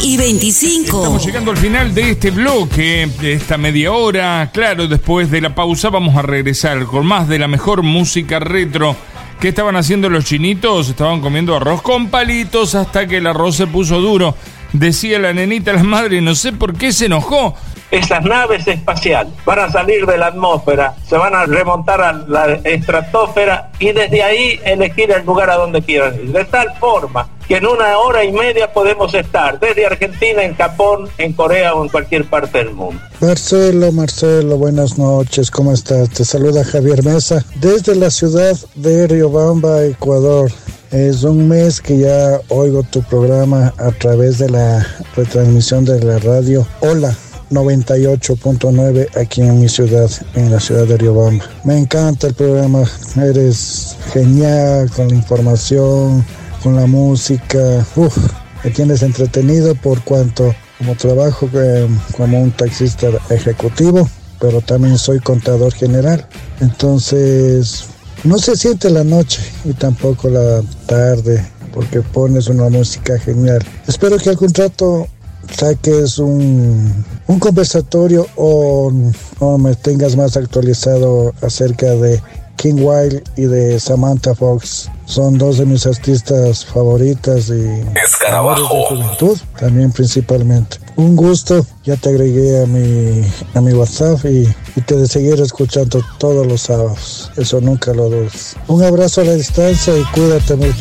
9:25. Estamos llegando al final de este bloque, de esta media hora. Claro, después de la pausa vamos a regresar con más de la mejor música retro. ¿Qué estaban haciendo los chinitos? Estaban comiendo arroz con palitos hasta que el arroz se puso duro. Decía la nenita, la madre, no sé por qué se enojó. Esas naves espaciales van a salir de la atmósfera, se van a remontar a la estratosfera y desde ahí elegir el lugar a donde quieran ir. De tal forma que en 1 hora y media podemos estar desde Argentina, en Japón, en Corea o en cualquier parte del mundo. Marcelo, buenas noches, ¿cómo estás? Te saluda Javier Mesa desde la ciudad de Riobamba, Ecuador. Es un mes que ya oigo tu programa a través de la retransmisión de la radio Hola 98.9 aquí en mi ciudad, en la ciudad de Riobamba. Me encanta el programa, eres genial con la información, con la música. Me tienes entretenido por cuanto como trabajo como un taxista ejecutivo, pero también soy contador general. Entonces no se siente la noche y tampoco la tarde porque pones una música genial. Espero que algún rato saques un conversatorio o me tengas más actualizado acerca de King Wild y de Samantha Fox. Son dos de mis artistas favoritas y Escarabajo de juventud también principalmente. Un gusto, ya te agregué a mi WhatsApp y te de seguir escuchando todos los sábados. Eso nunca lo dudes. Un abrazo a la distancia y cuídate mucho.